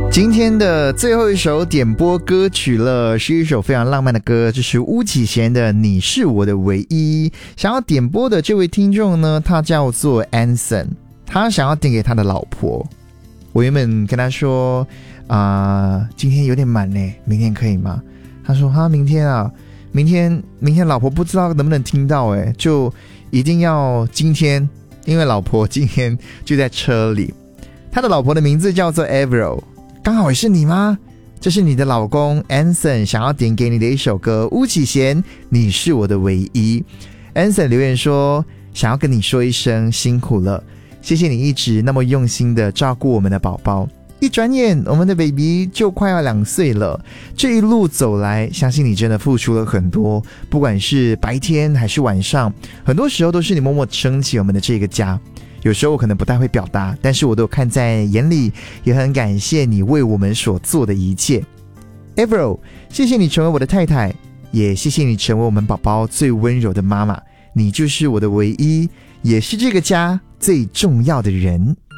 今天的最后一首点播歌曲了，是一首非常浪漫的歌，这是巫启贤的《你是我的唯一》。想要点播的这位听众呢，他叫做 Anson， 他想要点给他的老婆。我原本跟他说今天有点满呢，明天可以吗？他说明天老婆不知道能不能听到就一定要今天，因为老婆今天就在车里。他的老婆的名字叫做 Avril， 刚好也是你吗？这是你的老公 Anson 想要点给你的一首歌，巫启贤，你是我的唯一。 Anson 留言说想要跟你说一声辛苦了，谢谢你一直那么用心的照顾我们的宝宝，一转眼我们的 baby 就快要2岁了，这一路走来相信你真的付出了很多，不管是白天还是晚上，很多时候都是你默默撑起我们的这个家。有时候我可能不太会表达，但是我都看在眼里，也很感谢你为我们所做的一切。 Avril， 谢谢你成为我的太太，也谢谢你成为我们宝宝最温柔的妈妈，你就是我的唯一，也是这个家最重要的人。